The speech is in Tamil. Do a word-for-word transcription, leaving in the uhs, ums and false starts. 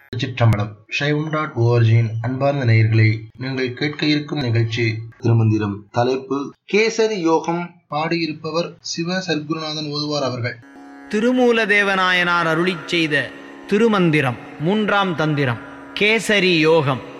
சிற்றம்பலம் சைவம் டாட் ஓஆர்ஜியின் அன்பார்ந்த நேயர்களே, நீங்கள் கேட்க இருக்கும் நிகழ்ச்சி திருமந்திரம். தலைப்பு கேசரி யோகம். பாடியிருப்பவர் சிவ சர்க்குருநாதன் ஓதுவார் அவர்கள். திருமூலதேவநாயனார் அருளிச் செய்த திருமந்திரம் மூன்றாம் தந்திரம் கேசரி யோகம்.